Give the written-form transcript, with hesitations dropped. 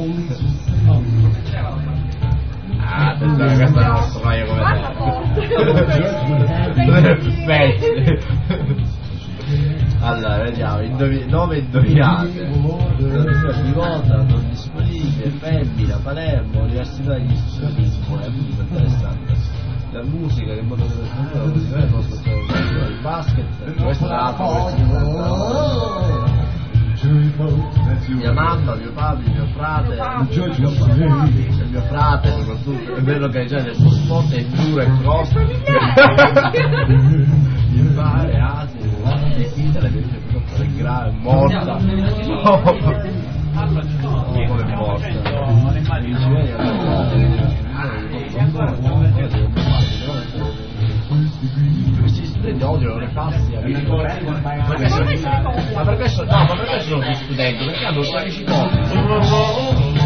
Ah, attenzione, questa è una storia come te. Allora, vediamo, 9 indovinate. Produzione pilota, non disponibile, femmina, Palermo, Università di Studi, interessante. La musica, che modo deve essere la musica, il nostro il basket, questa è l'altra, mia mamma, mio padre, mio frate, mio frate soprattutto, è vero che già nel suo sport è duro e grosso. Il mare, Asia, la mia vita è grave, è morta. Come è morta? Questi studenti odiano le classi, ma per questo sono gli studenti, perché hanno 16 posti.